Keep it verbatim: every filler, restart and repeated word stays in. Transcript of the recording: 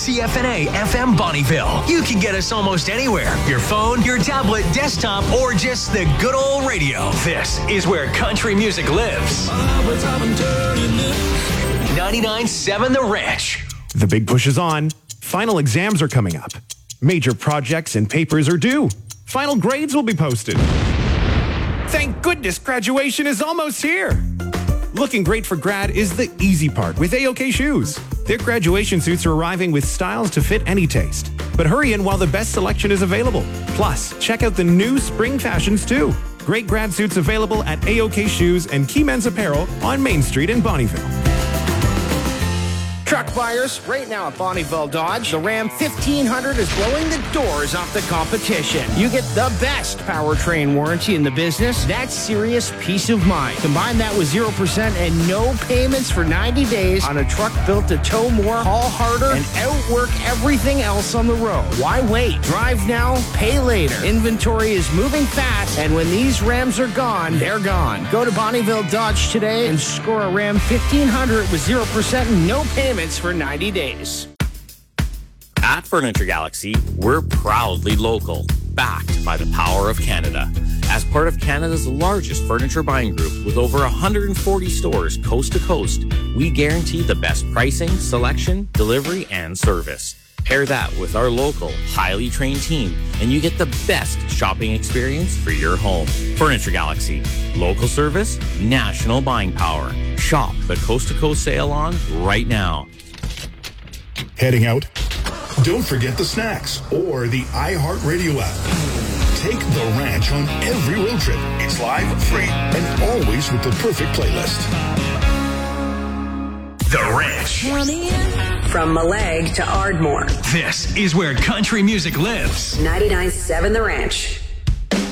C F N A F M Bonnyville. You can get us almost anywhere. Your phone, your tablet, desktop, or just the good old radio. This is where country music lives. ninety-nine point seven The Ranch. The big push is on. Final exams are coming up. Major projects and papers are due. Final grades will be posted. Thank goodness graduation is almost here. Looking great for grad is the easy part with A O K Shoes. Their graduation suits are arriving with styles to fit any taste. But hurry in while the best selection is available. Plus, check out the new spring fashions too. Great grad suits available at A O K Shoes and Key Men's Apparel on Main Street in Bonnyville. Truck buyers, right now at Bonnyville Dodge, the Ram fifteen hundred is blowing the doors off the competition. You get the best powertrain warranty in the business. That's serious peace of mind. Combine that with zero percent and no payments for ninety days on a truck built to tow more, haul harder, and outwork everything else on the road. Why wait? Drive now, pay later. Inventory is moving fast, and when these Rams are gone, they're gone. Go to Bonnyville Dodge today and score a Ram fifteen hundred with zero percent and no payments for ninety days. At Furniture Galaxy, we're proudly local, backed by the power of Canada. As part of Canada's largest furniture buying group with over one hundred forty stores coast to coast, we guarantee the best pricing, selection, delivery, and service. Pair that with our local, highly trained team, and you get the best shopping experience for your home. Furniture Galaxy. Local service, national buying power. Shop the Coast to Coast sale on right now. Heading out? Don't forget the snacks or the iHeartRadio app. Take The Ranch on every road trip. It's live, free, and always with the perfect playlist. The Ranch. From Malag to Ardmore. This is where country music lives. ninety-nine point seven The Ranch.